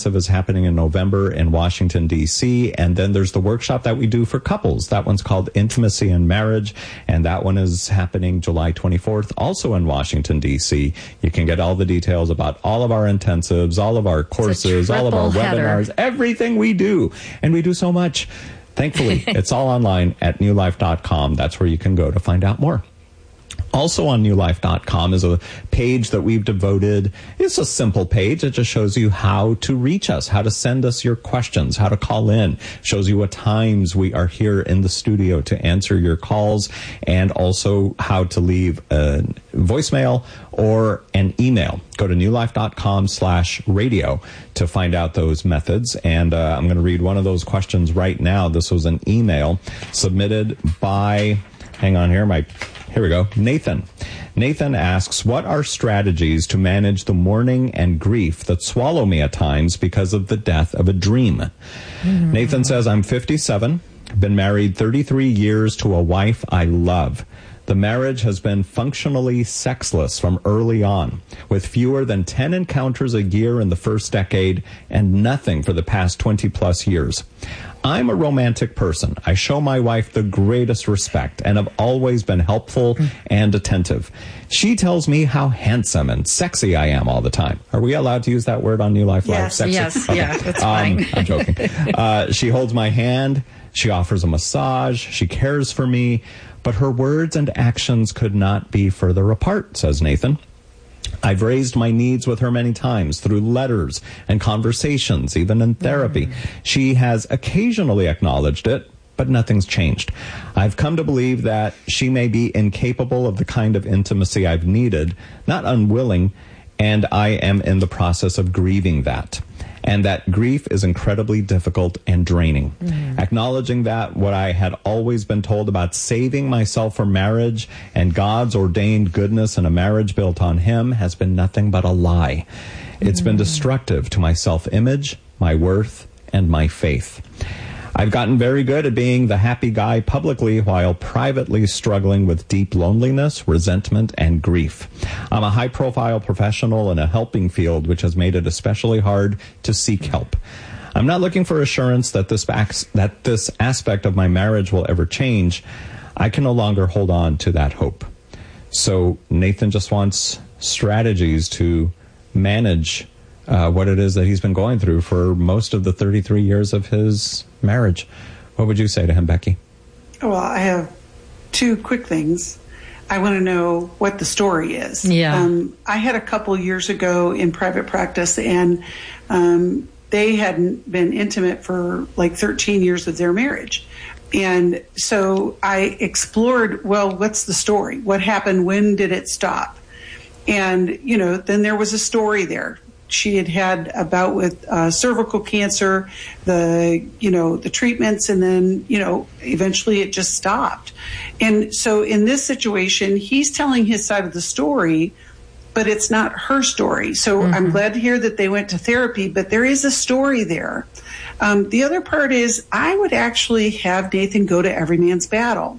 Intensive is happening in November in Washington, D.C., and then there's the workshop that we do for couples. That one's called Intimacy in Marriage, and that one is happening July 24th, also in Washington, D.C. You can get all the details about all of our intensives, all of our courses, all of our webinars, everything we do, and we do so much. Thankfully, it's all online at newlife.com. That's where you can go to find out more. Also on newlife.com is a page that we've devoted. It's a simple page. It just shows you how to reach us, how to send us your questions, how to call in. Shows you what times we are here in the studio to answer your calls, and also how to leave a voicemail or an email. Go to newlife.com/radio to find out those methods. And I'm going to read one of those questions right now. This was an email submitted by, hang on here, here we go. Nathan. Nathan asks, what are strategies to manage the mourning and grief that swallow me at times because of the death of a dream? Nathan says, I'm 57, been married 33 years to a wife I love. The marriage has been functionally sexless from early on, with fewer than 10 encounters a year in the first decade and nothing for the past 20-plus years. I'm a romantic person. I show my wife the greatest respect and have always been helpful and attentive. She tells me how handsome and sexy I am all the time. Are we allowed to use that word on New Life Live? Yes, sexy? yes, okay. Yeah, that's fine. I'm joking. She holds my hand. She offers a massage. She cares for me. But her words and actions could not be further apart, says Nathan. I've raised my needs with her many times through letters and conversations, even in therapy. She has occasionally acknowledged it, but nothing's changed. I've come to believe that she may be incapable of the kind of intimacy I've needed, not unwilling, and I am in the process of grieving that. And that grief is incredibly difficult and draining. Acknowledging that what I had always been told about saving myself for marriage and God's ordained goodness in a marriage built on Him has been nothing but a lie. It's been destructive to my self-image, my worth, and my faith. I've gotten very good at being the happy guy publicly while privately struggling with deep loneliness, resentment, and grief. I'm a high-profile professional in a helping field, which has made it especially hard to seek help. I'm not looking for assurance that this aspect of my marriage will ever change. I can no longer hold on to that hope. So Nathan just wants strategies to manage what it is that he's been going through for most of the 33 years of his marriage. What would you say to him, Becky? Well, I have two quick things. I want to know what the story is. Yeah. I had a couple years ago in private practice, and they hadn't been intimate for like 13 years of their marriage. And so I explored, well, what's the story? What happened? When did it stop? And, then there was a story there. She had a bout with cervical cancer, the treatments, and then, eventually it just stopped. And so in this situation, he's telling his side of the story, but it's not her story. So I'm glad to hear that they went to therapy, but there is a story there. The other part is I would actually have Nathan go to Every Man's Battle.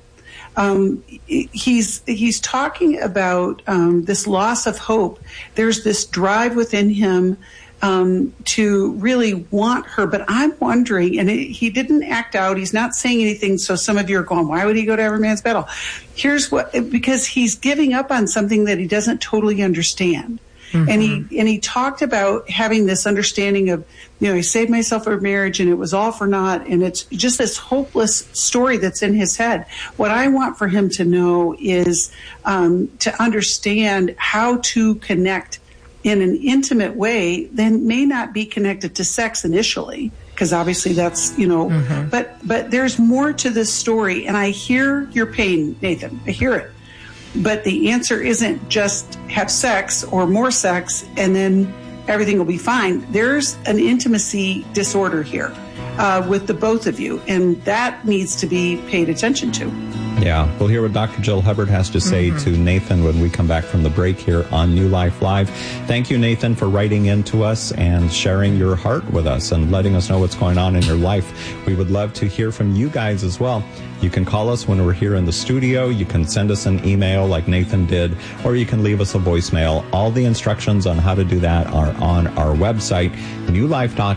He's talking about this loss of hope. There's this drive within him to really want her. But I'm wondering, and he didn't act out. He's not saying anything. So some of you are going, why would he go to Every Man's Battle? Because he's giving up on something that he doesn't totally understand. And he talked about having this understanding of, I saved myself for marriage and it was all for naught. And it's just this hopeless story that's in his head. What I want for him to know is to understand how to connect in an intimate way that may not be connected to sex initially, because obviously that's, but there's more to this story. And I hear your pain, Nathan. I hear it. But the answer isn't just have sex or more sex and then everything will be fine. There's an intimacy disorder here with the both of you, and that needs to be paid attention to. Yeah, we'll hear what Dr. Jill Hubbard has to say to Nathan when we come back from the break here on New Life Live. Thank you, Nathan, for writing in to us and sharing your heart with us and letting us know what's going on in your life. We would love to hear from you guys as well. You can call us when we're here in the studio. You can send us an email like Nathan did, or you can leave us a voicemail. All the instructions on how to do that are on our website, newlife.com.